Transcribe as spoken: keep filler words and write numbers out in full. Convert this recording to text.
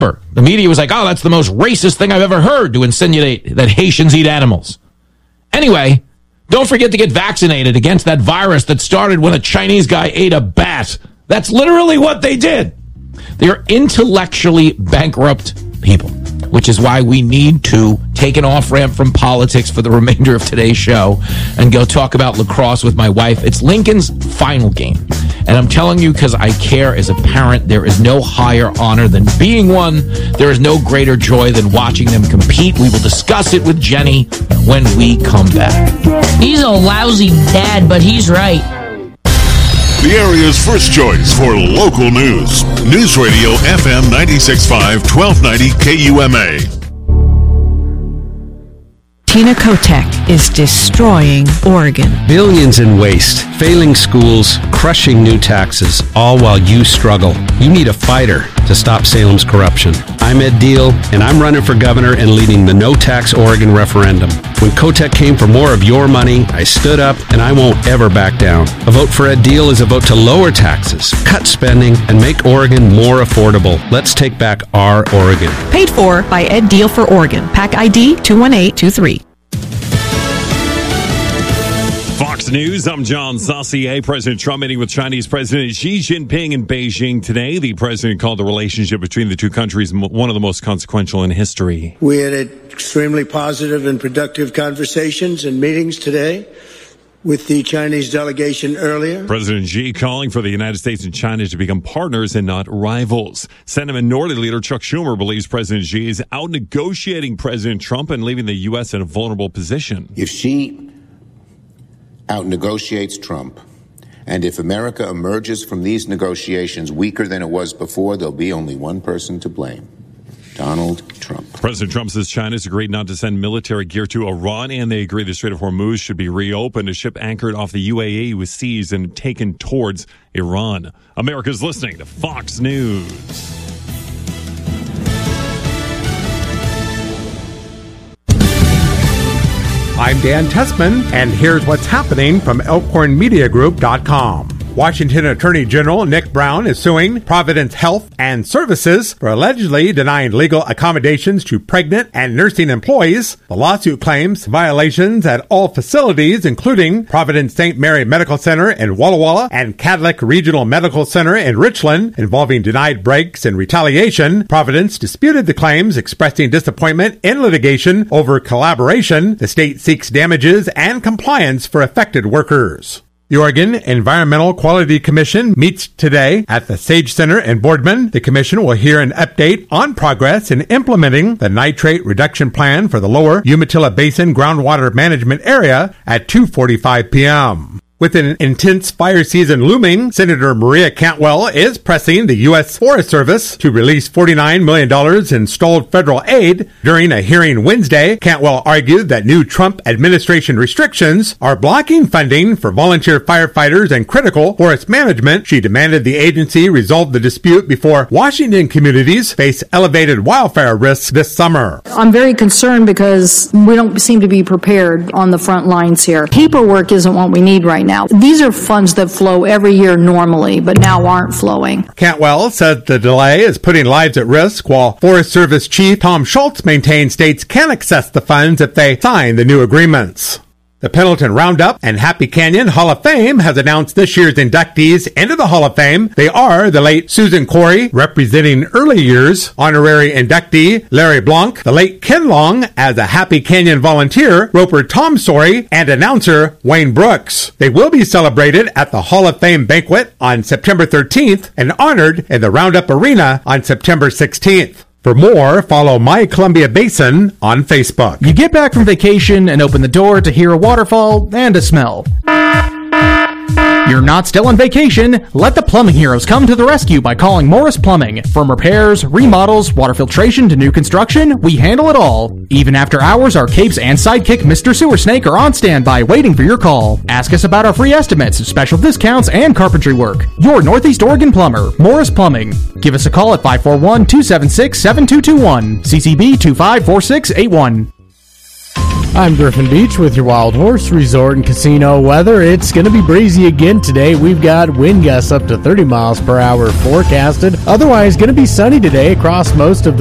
The media was like, oh, that's the most racist thing I've ever heard, to insinuate that Haitians eat animals. Anyway, don't forget to get vaccinated against that virus that started when a Chinese guy ate a bat. That's literally what they did. They're intellectually bankrupt people, which is why we need to take an off-ramp from politics for the remainder of today's show and go talk about lacrosse with my wife. It's Lincoln's final game. And I'm telling you, because I care as a parent, there is no higher honor than being one. There is no greater joy than watching them compete. We will discuss it with Jenny when we come back. He's a lousy dad, but he's right. The area's first choice for local news. News Radio F M ninety-six point five, twelve ninety K U M A. Tina Kotek is destroying Oregon. Billions in waste, failing schools, crushing new taxes, all while you struggle. You need a fighter to stop Salem's corruption. I'm Ed Deal, and I'm running for governor and leading the No Tax Oregon referendum. When Kotek came for more of your money, I stood up, and I won't ever back down. A vote for Ed Deal is a vote to lower taxes, cut spending, and make Oregon more affordable. Let's take back our Oregon. Paid for by Ed Deal for Oregon. Pack I D two one eight two three. Fox News, I'm John Saucier. President Trump meeting with Chinese President Xi Jinping in Beijing today. The president called the relationship between the two countries one of the most consequential in history. We had extremely positive and productive conversations and meetings today with the Chinese delegation earlier. President Xi calling for the United States and China to become partners and not rivals. Senate Minority Leader Chuck Schumer believes President Xi is out negotiating President Trump and leaving the U S in a vulnerable position. If Xi out-negotiates Trump, and if America emerges from these negotiations weaker than it was before, there'll be only one person to blame: Donald Trump. President Trump says China's agreed not to send military gear to Iran, and they agree the Strait of Hormuz should be reopened. A ship anchored off the U A E was seized and taken towards Iran. America's listening to Fox News. I'm Dan Tessman, and here's what's happening from Elkhorn Media Group dot com. Washington Attorney General Nick Brown is suing Providence Health and Services for allegedly denying legal accommodations to pregnant and nursing employees. The lawsuit claims violations at all facilities, including Providence Saint Mary Medical Center in Walla Walla and Cadillac Regional Medical Center in Richland, involving denied breaks and retaliation. Providence disputed the claims, expressing disappointment in litigation over collaboration. The state seeks damages and compliance for affected workers. The Oregon Environmental Quality Commission meets today at the Sage Center in Boardman. The commission will hear an update on progress in implementing the nitrate reduction plan for the lower Umatilla Basin groundwater management area at two forty-five p.m. With an intense fire season looming, Senator Maria Cantwell is pressing the U S Forest Service to release forty-nine million dollars in stalled federal aid. During a hearing Wednesday, Cantwell argued that new Trump administration restrictions are blocking funding for volunteer firefighters and critical forest management. She demanded the agency resolve the dispute before Washington communities face elevated wildfire risks this summer. I'm very concerned because we don't seem to be prepared on the front lines here. Paperwork isn't what we need right now. Now, these are funds that flow every year normally, but now aren't flowing. Cantwell said the delay is putting lives at risk, while Forest Service Chief Tom Schultz maintains states can access the funds if they sign the new agreements. The Pendleton Roundup and Happy Canyon Hall of Fame has announced this year's inductees into the Hall of Fame. They are the late Susan Corey, representing early years, honorary inductee Larry Blanc, the late Ken Long as a Happy Canyon volunteer, roper Tom Sorey, and announcer Wayne Brooks. They will be celebrated at the Hall of Fame banquet on September thirteenth and honored in the Roundup Arena on September sixteenth. For more, follow My Columbia Basin on Facebook. You get back from vacation and open the door to hear a waterfall and a smell. You're not still on vacation. Let the plumbing heroes come to the rescue by calling Morris Plumbing. From repairs, remodels, water filtration to new construction, we handle it all. Even after hours, our capes and sidekick Mister Sewer Snake are on standby waiting for your call. Ask us about our free estimates, special discounts, and carpentry work. Your Northeast Oregon plumber, Morris Plumbing. Give us a call at five four one, two seven six, seven two two one. C C B two five four six eight one. I'm Griffin Beach with your Wild Horse Resort and Casino weather. It's going to be breezy again today. We've got wind gusts up to thirty miles per hour forecasted. Otherwise, going to be sunny today across most of the